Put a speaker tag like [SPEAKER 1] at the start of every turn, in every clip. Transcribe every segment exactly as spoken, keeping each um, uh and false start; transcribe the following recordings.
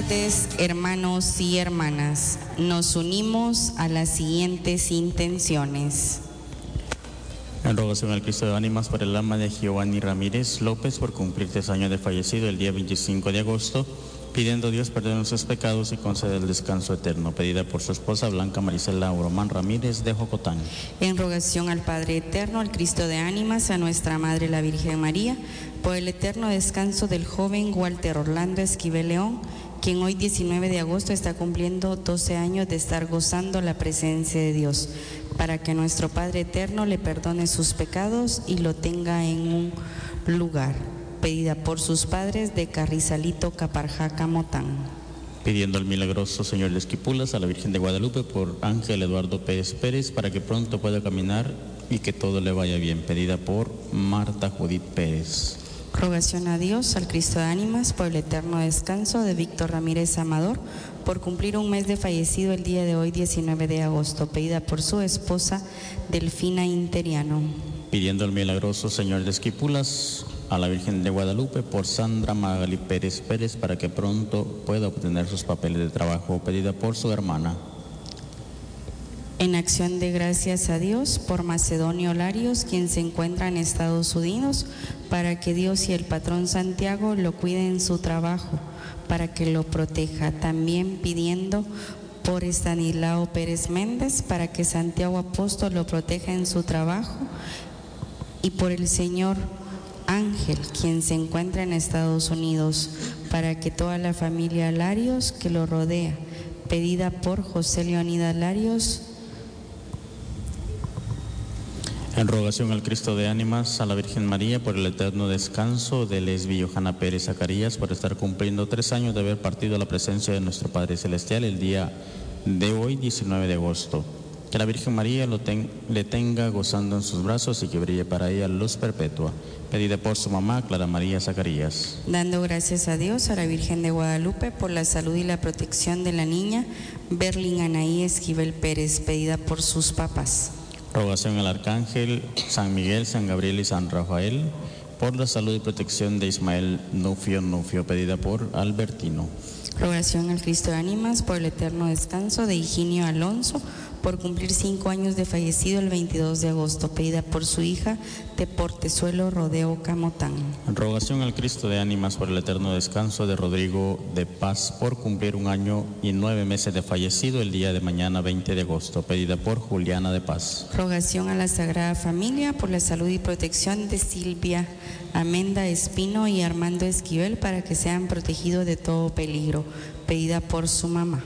[SPEAKER 1] martes, hermanos y hermanas, nos unimos a las siguientes intenciones.
[SPEAKER 2] En rogación al Cristo de Ánimas por el alma de Giovanni Ramírez López por cumplir tres años de fallecido el día veinticinco de agosto, pidiendo a Dios perdón sus pecados y conceder el descanso eterno, pedida por su esposa Blanca Marisela Oromán Ramírez de Jocotán.
[SPEAKER 1] En rogación al Padre Eterno, al Cristo de Ánimas, a nuestra Madre la Virgen María, por el eterno descanso del joven Walter Orlando Esquivel León, quien hoy diecinueve de agosto está cumpliendo doce años de estar gozando la presencia de Dios, para que nuestro Padre Eterno le perdone sus pecados y lo tenga en un lugar, pedida por sus padres de Carrizalito, Caparjaca, Motán.
[SPEAKER 2] Pidiendo al milagroso Señor de Esquipulas, a la Virgen de Guadalupe, por Ángel Eduardo Pérez Pérez, para que pronto pueda caminar y que todo le vaya bien, pedida por Marta Judith Pérez.
[SPEAKER 1] Rogación a Dios, al Cristo de Ánimas, por el eterno descanso de Víctor Ramírez Amador, por cumplir un mes de fallecido el día de hoy, diecinueve de agosto, pedida por su esposa Delfina Interiano.
[SPEAKER 2] Pidiendo al milagroso Señor de Esquipulas, a la Virgen de Guadalupe, por Sandra Magali Pérez Pérez, para que pronto pueda obtener sus papeles de trabajo, pedida por su hermana.
[SPEAKER 1] En acción de gracias a Dios por Macedonio Larios, quien se encuentra en Estados Unidos, para que Dios y el patrón Santiago lo cuiden en su trabajo, para que lo proteja. También pidiendo por Estanislao Pérez Méndez, para que Santiago Apóstol lo proteja en su trabajo, y por el señor Ángel, quien se encuentra en Estados Unidos, para que toda la familia Larios que lo rodea, pedida por José Leonidas Larios.
[SPEAKER 2] En rogación al Cristo de Ánimas, a la Virgen María, por el eterno descanso de Lesbi Johanna Pérez Zacarías, por estar cumpliendo tres años de haber partido a la presencia de nuestro Padre Celestial el día de hoy, diecinueve de agosto. Que la Virgen María lo ten, le tenga gozando en sus brazos y que brille para ella luz perpetua, pedida por su mamá Clara María Zacarías.
[SPEAKER 1] Dando gracias a Dios, a la Virgen de Guadalupe, por la salud y la protección de la niña Berlín Anaí Esquivel Pérez, pedida por sus papás.
[SPEAKER 2] Rogación al Arcángel San Miguel, San Gabriel y San Rafael, por la salud y protección de Ismael Nufio Nufio, pedida por Albertino. Rogación
[SPEAKER 1] al Cristo de Ánimas, por el eterno descanso de Higinio Alonso, por cumplir cinco años de fallecido el veintidós de agosto, pedida por su hija de Portezuelo Rodeo Camotán.
[SPEAKER 2] Rogación al Cristo de Ánimas, por el eterno descanso de Rodrigo de Paz, por cumplir un año y nueve meses de fallecido el día de mañana veinte de agosto, pedida por Juliana de Paz.
[SPEAKER 1] Rogación a la Sagrada Familia, por la salud y protección de Silvia Amenda Espino y Armando Esquivel, para que sean protegidos de todo peligro, pedida por su mamá.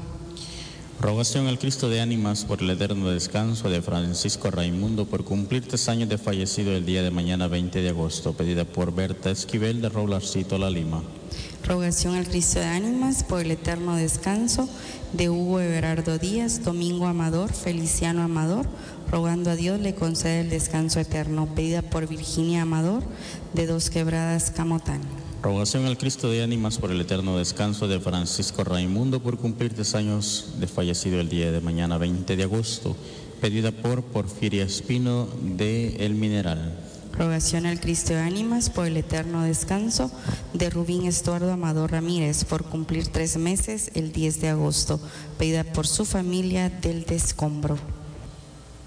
[SPEAKER 2] Rogación al Cristo de Ánimas, por el eterno descanso de Francisco Raimundo, por cumplir tres años de fallecido el día de mañana veinte de agosto, pedida por Berta Esquivel de Roblarcito La Lima.
[SPEAKER 1] Rogación al Cristo de Ánimas, por el eterno descanso de Hugo Everardo Díaz, Domingo Amador, Feliciano Amador, rogando a Dios le concede el descanso eterno, pedida por Virginia Amador de Dos Quebradas, Camotán.
[SPEAKER 2] Rogación al Cristo de Ánimas, por el eterno descanso de Francisco Raimundo, por cumplir tres años de fallecido el día de mañana veinte de agosto, pedida por Porfiria Espino de El Mineral.
[SPEAKER 1] Rogación al Cristo de Ánimas, por el eterno descanso de Rubín Estuardo Amador Ramírez, por cumplir tres meses el diez de agosto, pedida por su familia del Descombro.